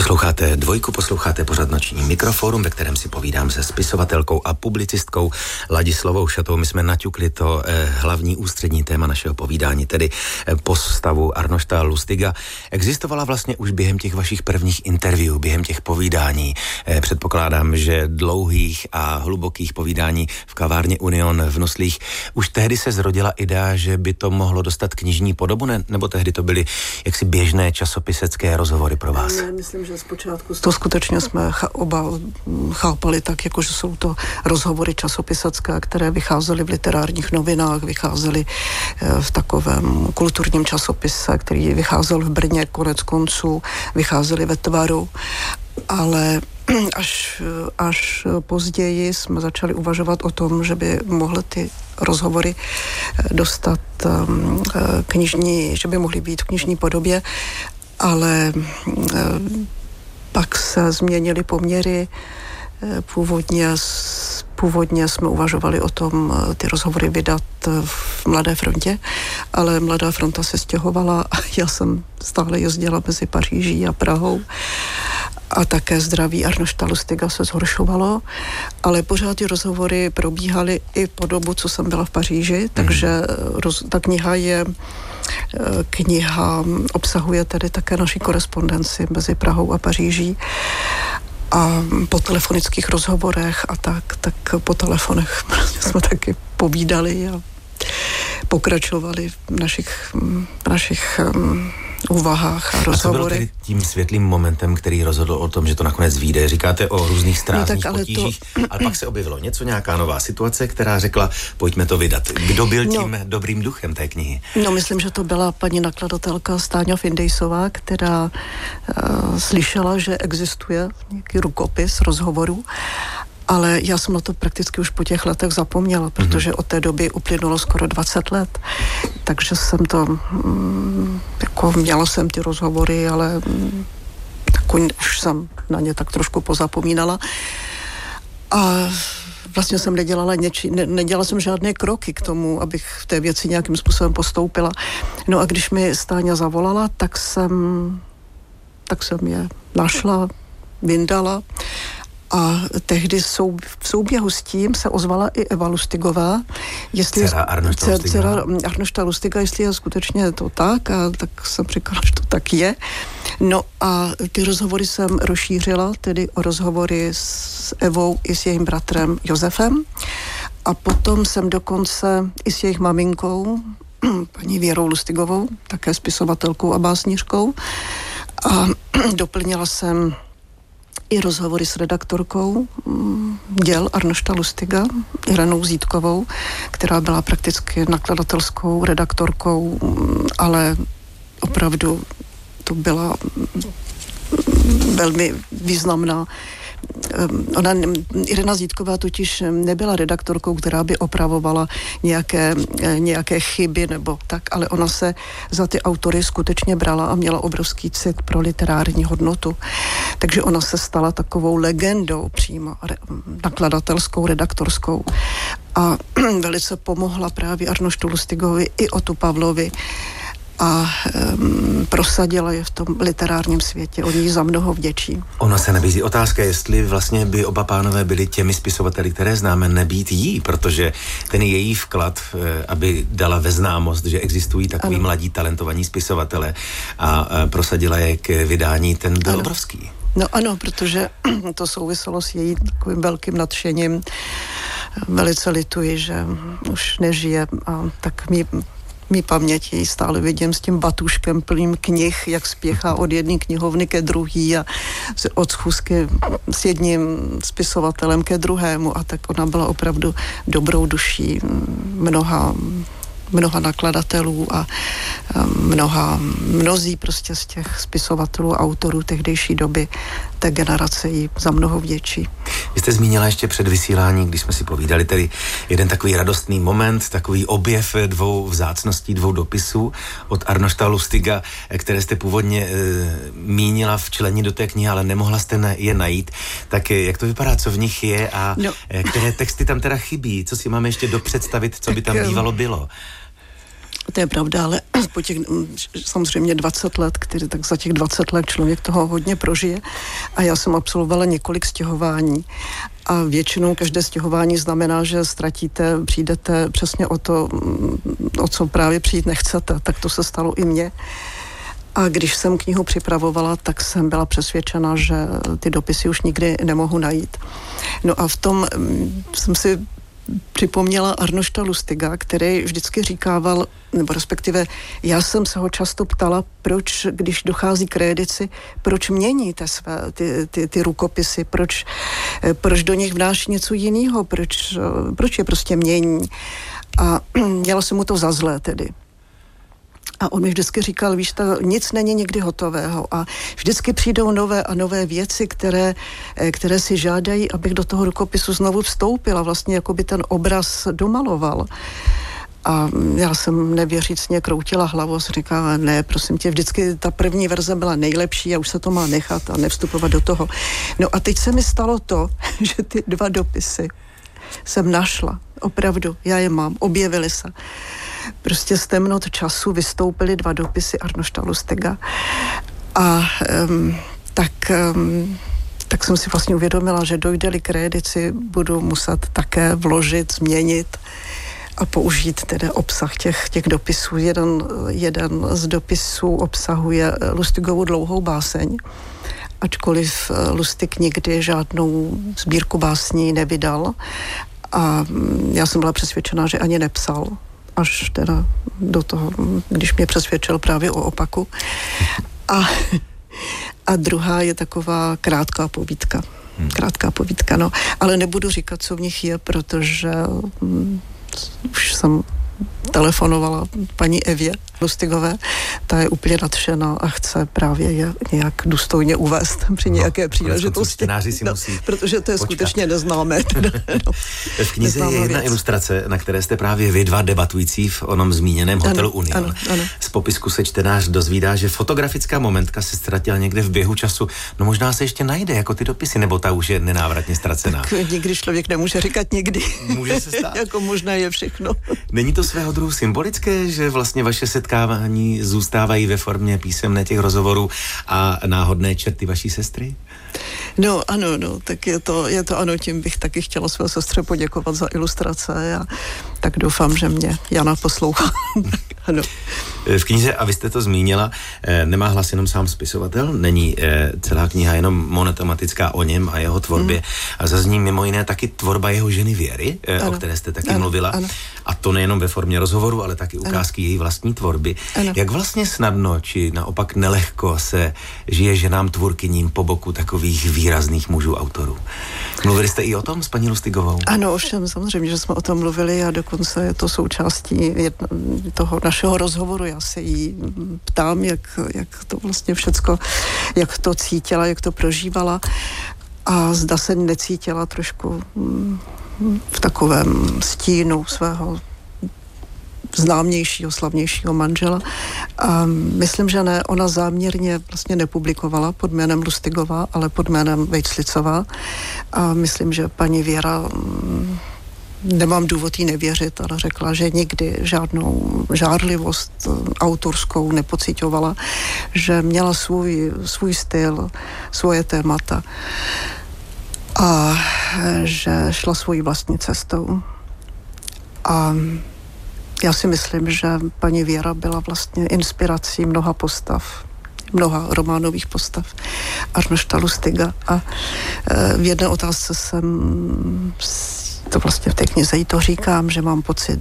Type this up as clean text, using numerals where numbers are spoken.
Posloucháte Dvojku, posloucháte pořad Noční mikroforum, ve kterém si povídám se spisovatelkou a publicistkou Ladislavou Šatou. My jsme naťukli to hlavní ústřední téma našeho povídání, tedy postavu Arnošta Lustiga. Existovala vlastně už během těch vašich prvních interview, během těch povídání. Předpokládám, že dlouhých a hlubokých povídání v kavárně Union v Nuslích. Už tehdy se zrodila idea, že by to mohlo dostat knižní podobu, nebo tehdy to byly jaksi běžné časopisecké rozhovory pro vás? Ne, myslím, že zpočátku to skutečně jsme oba chápali tak, jako že jsou to rozhovory časopisecké, které vycházely v literárních novinách, vycházely v takovém kulturním časopise, který vycházel v Brně konec konců, vycházely ve Tvaru, ale až později jsme začali uvažovat o tom, že by mohly ty rozhovory dostat knižní, že by mohly být v knižní podobě, ale pak se změnily poměry. Původně jsme uvažovali o tom ty rozhovory vydat v Mladé frontě, ale Mladá fronta se stěhovala a já jsem stále jezdila mezi Paříží a Prahou a také zdraví Arnošta Lustiga se zhoršovalo, ale pořád ty rozhovory probíhaly i po dobu, co jsem byla v Paříži, takže ta kniha obsahuje tedy také naši korespondenci mezi Prahou a Paříží a po telefonických rozhovorech a tak po telefonech jsme taky povídali a pokračovali v našich úvahách a rozhovorech. A co bylo tedy tím světlým momentem, který rozhodl o tom, že to nakonec vyjde? Říkáte o různých strážních potížích, ale pak se objevilo nějaká nová situace, která řekla, pojďme to vydat. Kdo byl tím dobrým duchem té knihy? No, myslím, že to byla paní nakladatelka Stáňa Findejsová, která slyšela, že existuje nějaký rukopis rozhovorů, ale já jsem na to prakticky už po těch letech zapomněla, protože od té doby uplynulo skoro 20 let. Takže jsem to, měla jsem ty rozhovory, ale už jsem na ně tak trošku pozapomínala. A vlastně jsem nedělala jsem žádné kroky k tomu, abych v té věci nějakým způsobem postoupila. No a když mi Stáňa zavolala, tak jsem je našla, vyndala. A tehdy v souběhu s tím se ozvala i Eva Lustigová, dcera Arnošta Lustiga, jestli je skutečně to tak, a tak jsem říkala, že to tak je. No a ty rozhovory jsem rozšířila, tedy o rozhovory s Evou i s jejím bratrem Josefem. A potom jsem dokonce i s jejich maminkou, paní Věrou Lustigovou, také spisovatelkou a básnířkou. A doplnila jsem i rozhovory s redaktorkou děl Arnošta Lustiga, Irenou Zítkovou, která byla prakticky nakladatelskou redaktorkou, ale opravdu to byla velmi významná. Irena Zítková totiž nebyla redaktorkou, která by opravovala nějaké chyby nebo tak, ale ona se za ty autory skutečně brala a měla obrovský cit pro literární hodnotu. Takže ona se stala takovou legendou přímo nakladatelskou, redaktorskou a velice pomohla právě Arnoštu Lustigovi i Otu Pavlovi a prosadila je v tom literárním světě. Oni za mnoho vděčí. Ona se nabízí otázka, jestli vlastně by oba pánové byli těmi spisovateli, které známe, nebýt jí, protože ten její vklad, aby dala ve známost, že existují takový mladí talentovaní spisovatelé a prosadila je k vydání, ten byl obrovský. No ano, protože to souviselo s její takovým velkým nadšením. Velice lituji, že už nežije a tak mý paměti stále vidím s tím batuškem plným knih, jak spěchá od jedné knihovny ke druhý a od schůzky s jedním spisovatelem ke druhému a tak ona byla opravdu dobrou duší mnoha nakladatelů a mnozí prostě z těch spisovatelů a autorů tehdejší doby té generace jí za mnoho vděčí. Vy jste zmínila ještě před vysílání, když jsme si povídali, tedy jeden takový radostný moment, takový objev dvou vzácností, dvou dopisů od Arnošta Lustiga, které jste původně mínila včlenit do té knihy, ale nemohla jste je najít. Tak jak to vypadá, co v nich je a které texty tam teda chybí? Co si máme ještě dopředstavit, co by tam bývalo bylo? To je pravda, ale po těch samozřejmě 20 let, tak za těch 20 let člověk toho hodně prožije a já jsem absolvovala několik stěhování a většinou každé stěhování znamená, že přijdete přesně o to, o co právě přijít nechcete, tak to se stalo i mně. A když jsem knihu připravovala, tak jsem byla přesvědčena, že ty dopisy už nikdy nemohu najít. No a v tom jsem si připomněla Arnošta Lustiga, který vždycky říkával, nebo respektive já jsem se ho často ptala, proč, když dochází k reedici, proč měníte ty rukopisy, proč do nich vnáší něco jiného, proč je prostě mění. A dělala jsem mu to za zlé tedy. A on mi vždycky říkal, víš, nic není nikdy hotového a vždycky přijdou nové a nové věci, které si žádají, abych do toho rukopisu znovu vstoupila, vlastně jako by ten obraz domaloval. A já jsem nevěřícně kroutila hlavu a říkala, ne, prosím tě, vždycky ta první verze byla nejlepší a už se to má nechat a nevstupovat do toho. No a teď se mi stalo to, že ty 2 dopisy jsem našla. Opravdu, já je mám, objevily se. Prostě z temnot času vystoupily 2 dopisy Arnošta Lustiga a tak jsem si vlastně uvědomila, že dojde-li k reedici, budu muset také vložit, změnit a použít teda obsah těch dopisů. Jeden z dopisů obsahuje Lustigovu dlouhou báseň, ačkoliv Lustig nikdy žádnou sbírku básní nevydal a já jsem byla přesvědčená, že ani nepsal. Až teda do toho, když mě přesvědčil právě o opaku. A druhá je taková krátká povídka. Krátká povídka, no. Ale nebudu říkat, co v nich je, protože už jsem telefonovala paní Evě Lustigové, ta je úplně nadšená a chce právě je nějak důstojně uvést při nějaké příležitosti. Si musí protože to je počkat. Skutečně neznámé. V knize je jedna ilustrace, na které jste právě vy 2 debatující v onom zmíněném hotelu Union. Ano. Z popisku se čtenář dozvídá, že fotografická momentka se ztratila někde v běhu času. No možná se ještě najde, jako ty dopisy, nebo ta už je nenávratně ztracená. Tak nikdy člověk nemůže říkat nikdy. Může se stát. Jako možná je všechno. Není to svého druhu symbolické, že vlastně vaše setkávání zůstávají ve formě písemné těch rozhovorů a náhodné čerty vaší sestry? No ano, tak je to ano, tím bych taky chtěla své sestře poděkovat za ilustrace a tak doufám, že mě Jana poslouchá. Ano. V knize, a vy jste to zmínila, nemá hlas jenom sám spisovatel, není celá kniha jenom monotematická o něm a jeho tvorbě a zazní mimo jiné taky tvorba jeho ženy Věry, o které jste taky mluvila. Ano. A to nejenom ve formě rozhovoru, ale taky ukázky její vlastní tvorby. Ano. Jak vlastně snadno, či naopak nelehko se žije ženám tvůrkyním po boku takových výrazných mužů autorů? Mluvili jste i o tom s paní Lustigovou? Ano, ovšem, samozřejmě, že jsme o tom mluvili a dokonce je to součástí toho našeho rozhovoru. Já se jí ptám, jak to vlastně všecko, jak to cítila, jak to prožívala a zda se necítila trošku v takovém stínu svého známějšího, slavnějšího manžela. A myslím, že ne, ona záměrně vlastně nepublikovala pod jménem Lustigová, ale pod jménem Vejclicová. A myslím, že paní Věra, nemám důvod jí nevěřit, ale řekla, že nikdy žádnou žárlivost autorskou nepociťovala, že měla svůj styl, svoje témata a že šla svojí vlastní cestou. A já si myslím, že paní Věra byla vlastně inspirací mnoha postav, mnoha románových postav Arnošta Lustiga a v jedné otázce jsem to vlastně v té knize jí to říkám, že mám pocit,